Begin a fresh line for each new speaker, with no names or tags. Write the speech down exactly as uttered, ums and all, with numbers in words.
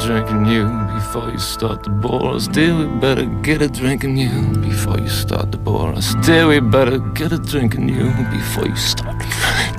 drink in you before you start to bore us. Dear, we better get a drink in you before you start to bore us. Dear, we better get a drink in you before you start.